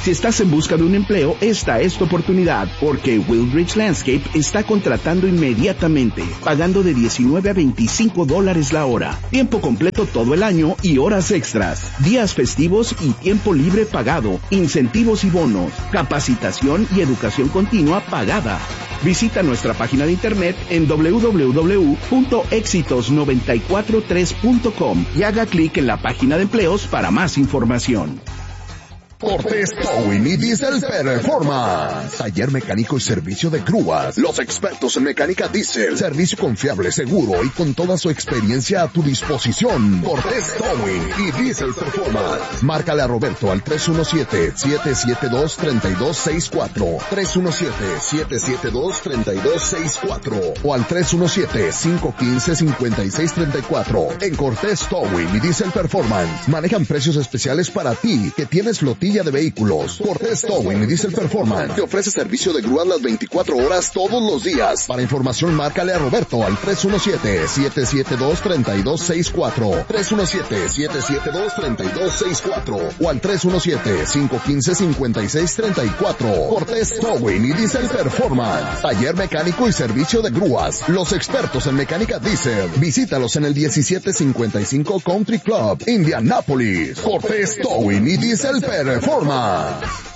Si estás en busca de un empleo, esta es tu oportunidad, porque Wildridge Landscape está contratando inmediatamente, pagando de $19 a $25 la hora, tiempo completo todo el año y horas extras, días festivos y tiempo libre pagado, incentivos y bonos, capacitación y educación continua pagada. Visita nuestra página de internet en www.exitos943.com y haga clic en la página de empleos para más información. Cortés Towing y Diesel Performance. Taller mecánico y servicio de grúas. Los expertos en mecánica diésel. Servicio confiable, seguro y con toda su experiencia a tu disposición. Cortés Towing y Diesel Performance. Márcale a Roberto al 317-772-3264. 317-772-3264. O al 317-515-5634. En Cortés Towing y Diesel Performance manejan precios especiales para ti que tienes flotilla de vehículos. Cortés Towing y Diesel Performance te ofrece servicio de grúas las 24 horas todos los días. Para información, márcale a Roberto al 317-772-3264, 317-772-3264 o al 317-515-5634. Cortés Towing y Diesel Performance. Taller mecánico y servicio de grúas. Los expertos en mecánica diésel. Visítalos en el 1755 Country Club, Indianapolis. Cortés Towing y Diesel Performance.